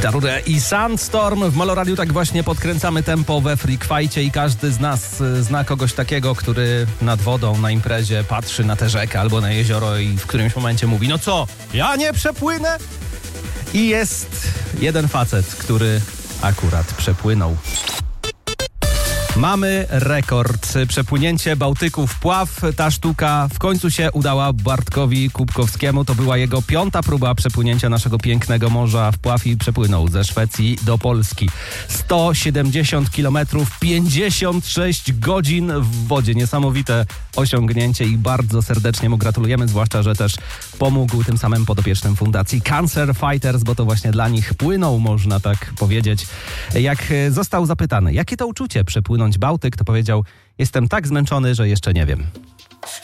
Darude i Sandstorm. W Meloradiu tak właśnie podkręcamy tempo we Freak Fight'cie i każdy z nas zna kogoś takiego, który nad wodą na imprezie patrzy na tę rzekę albo na jezioro i w którymś momencie mówi: no co, ja nie przepłynę? I jest jeden facet, który akurat przepłynął. Mamy rekord. Przepłynięcie Bałtyku w pław. Ta sztuka w końcu się udała Bartkowi Kubkowskiemu. To była jego 5. próba przepłynięcia naszego pięknego morza w pław i przepłynął ze Szwecji do Polski. 170 km, 56 godzin w wodzie. Niesamowite osiągnięcie i bardzo serdecznie mu gratulujemy, zwłaszcza, że też pomógł tym samym podopiecznym Fundacji Cancer Fighters, bo to właśnie dla nich płynął, można tak powiedzieć. Jak został zapytany, jakie to uczucie przepłynąć Bałtyk, to powiedział: jestem tak zmęczony, że jeszcze nie wiem.